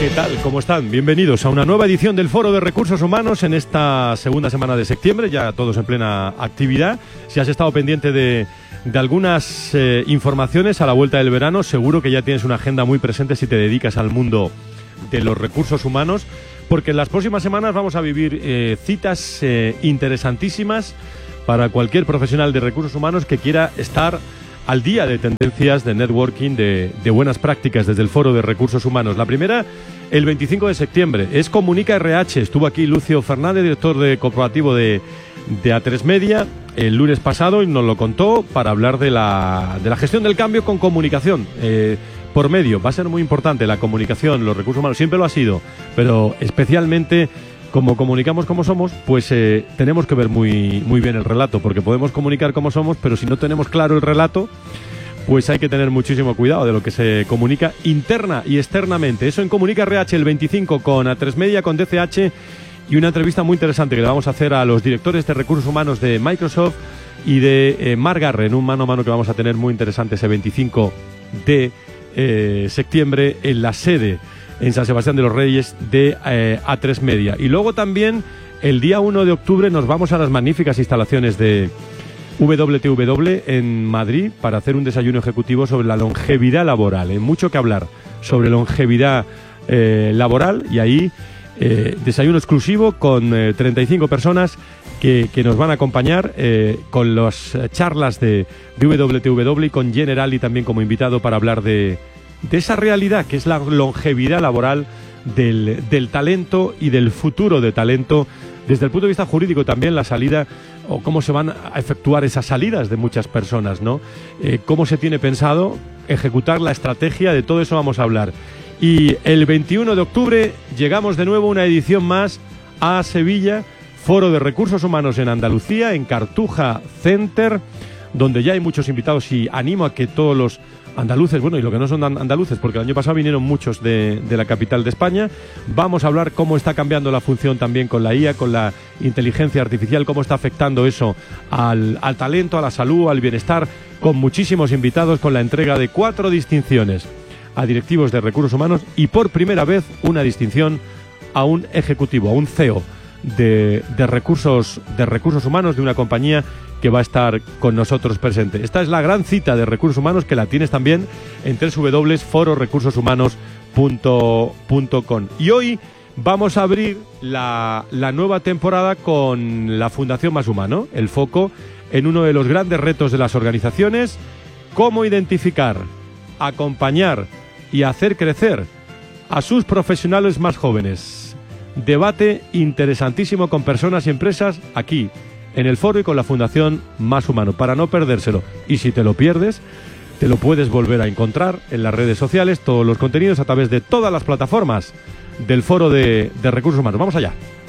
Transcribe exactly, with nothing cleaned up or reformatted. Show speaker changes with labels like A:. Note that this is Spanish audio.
A: ¿Qué tal? ¿Cómo están? Bienvenidos a una nueva edición del Foro de Recursos Humanos en esta segunda semana de septiembre, ya todos en plena actividad. Si has estado pendiente de, de algunas eh, informaciones a la vuelta del verano, seguro que ya tienes una agenda muy presente si te dedicas al mundo de los recursos humanos, porque en las próximas semanas vamos a vivir eh, citas eh, interesantísimas para cualquier profesional de recursos humanos que quiera estar al día de tendencias de networking, de, de buenas prácticas desde el Foro de Recursos Humanos. La primera, el veinticinco de septiembre, es Comunica R H. Estuvo aquí Lucio Fernández, director de corporativo de, de A tres Media, el lunes pasado y nos lo contó para hablar de la, de la gestión del cambio con comunicación eh, por medio. Va a ser muy importante la comunicación, los recursos humanos, siempre lo ha sido, pero especialmente como comunicamos como somos, pues eh, tenemos que ver muy, muy bien el relato, porque podemos comunicar como somos, pero si no tenemos claro el relato, pues hay que tener muchísimo cuidado de lo que se comunica interna y externamente. Eso en Comunica R H el veinticinco con A tres Media, con D C H, y una entrevista muy interesante que le vamos a hacer a los directores de recursos humanos de Microsoft y de eh, Marc Garre, en un mano a mano que vamos a tener muy interesante ese veinticinco de eh, septiembre en la sede en San Sebastián de los Reyes de eh, A tres Media. Y luego también el día uno de octubre nos vamos a las magníficas instalaciones de W T W en Madrid para hacer un desayuno ejecutivo sobre la longevidad laboral. Hay mucho que hablar sobre longevidad eh, laboral, y ahí eh, desayuno exclusivo con eh, treinta y cinco personas que, que nos van a acompañar eh, con las charlas de W T W y con Generali también como invitado para hablar de de esa realidad que es la longevidad laboral del, del talento y del futuro de talento, desde el punto de vista jurídico también, la salida o cómo se van a efectuar esas salidas de muchas personas, ¿no? Eh, cómo se tiene pensado ejecutar la estrategia, de todo eso vamos a hablar. Y el veintiuno de octubre llegamos de nuevo una edición más a Sevilla, Foro de Recursos Humanos en Andalucía, en Cartuja Center, donde ya hay muchos invitados, y animo a que todos los andaluces, bueno, y lo que no son andaluces, porque el año pasado vinieron muchos de, de la capital de España. Vamos a hablar cómo está cambiando la función también con la I A, con la inteligencia artificial, cómo está afectando eso al, al talento, a la salud, al bienestar, con muchísimos invitados, con la entrega de cuatro distinciones a directivos de recursos humanos y por primera vez una distinción a un ejecutivo, a un C E O de, de, recursos, de recursos humanos de una compañía que va a estar con nosotros presente. Esta es la gran cita de recursos humanos, que la tienes también en doble u doble u doble u punto foro recursos humanos punto com. Y hoy vamos a abrir la, la nueva temporada con la Fundación Más Humano, el foco en uno de los grandes retos de las organizaciones: cómo identificar, acompañar y hacer crecer a sus profesionales más jóvenes. Debate interesantísimo con personas y empresas aquí en el foro y con la Fundación Más Humano, para no perdérselo. Y si te lo pierdes, te lo puedes volver a encontrar en las redes sociales, todos los contenidos a través de todas las plataformas del Foro de, de Recursos Humanos. Vamos allá.